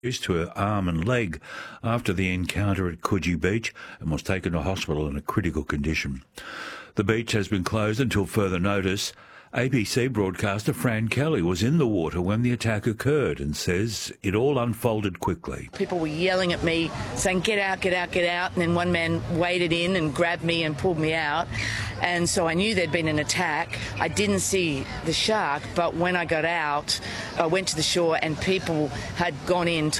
to her arm and leg after the encounter at Coogee Beach and was taken to hospital in a critical condition. The beach has been closed until further notice. ABC broadcaster Fran Kelly was in the water when the attack occurred and says it all unfolded quickly. People were yelling at me, saying, "Get out, get out, get out." And then one man waded in and grabbed me and pulled me out. And so I knew there'd been an attack. I didn't see the shark, but when I got out, I went to the shore and people had gone in to